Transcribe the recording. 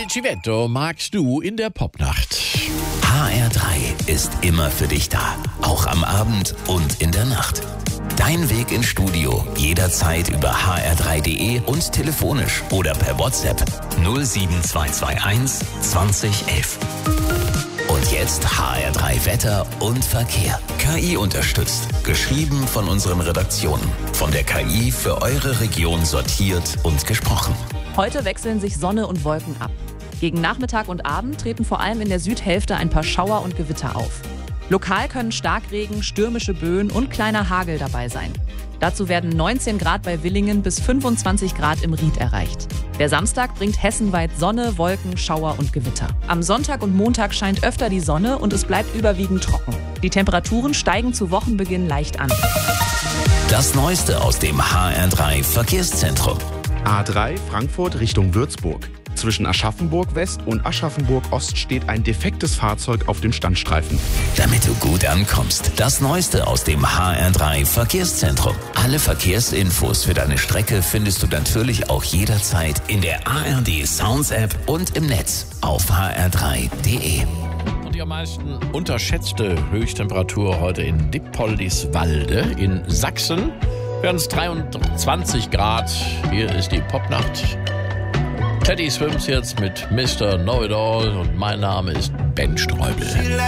Civetto magst du in der Popnacht. HR3 ist immer für dich da, auch am Abend und in der Nacht. Dein Weg ins Studio jederzeit über hr3.de und telefonisch oder per WhatsApp 07221 2011. Und jetzt HR3 Wetter und Verkehr. KI unterstützt. Geschrieben von unseren Redaktionen. Von der KI für eure Region sortiert und gesprochen. Heute wechseln sich Sonne und Wolken ab. Gegen Nachmittag und Abend treten vor allem in der Südhälfte ein paar Schauer und Gewitter auf. Lokal können Starkregen, stürmische Böen und kleiner Hagel dabei sein. Dazu werden 19 Grad bei Villingen bis 25 Grad im Ried erreicht. Der Samstag bringt hessenweit Sonne, Wolken, Schauer und Gewitter. Am Sonntag und Montag scheint öfter die Sonne und es bleibt überwiegend trocken. Die Temperaturen steigen zu Wochenbeginn leicht an. Das Neueste aus dem HR3 Verkehrszentrum. A3 Frankfurt Richtung Würzburg. Zwischen Aschaffenburg West und Aschaffenburg Ost steht ein defektes Fahrzeug auf dem Standstreifen. Damit du gut ankommst. Das Neueste aus dem HR3 Verkehrszentrum. Alle Verkehrsinfos für deine Strecke findest du natürlich auch jederzeit in der ARD Sounds App und im Netz auf hr3.de. Und die am meisten unterschätzte Höchsttemperatur heute in Dippoldiswalde in Sachsen. Werden es 23 Grad. Hier ist die Popnacht. Teddy Swims jetzt mit Mr. Know-It-All und mein Name ist Ben Streubel.